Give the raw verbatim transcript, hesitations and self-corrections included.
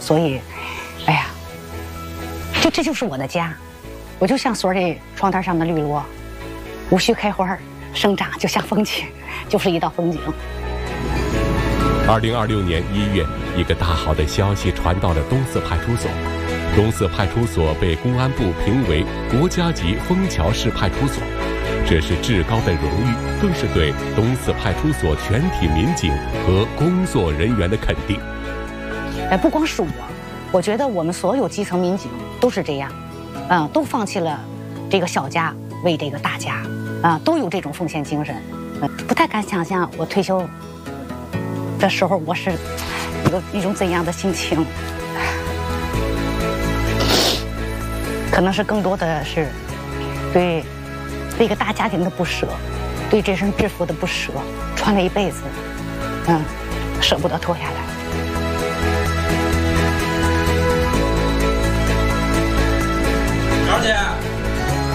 所以，哎呀，就这就是我的家，我就像所里窗台上的绿萝，无需开花，生长就像风景，就是一道风景。 二零二六年一月，一个大好的消息传到了东四派出所。东四派出所被公安部评为国家级枫桥市派出所，这是至高的荣誉，更是对东四派出所全体民警和工作人员的肯定。 哎，不光是我，我觉得我们所有基层民警都是这样，嗯，都放弃了这个小家为这个大家，啊，都有这种奉献精神。嗯，不太敢想象我退休的时候我是有一种怎样的心情，可能是更多的是对这个大家庭的不舍，对这身制服的不舍，穿了一辈子，嗯，舍不得脱下来。 小姐。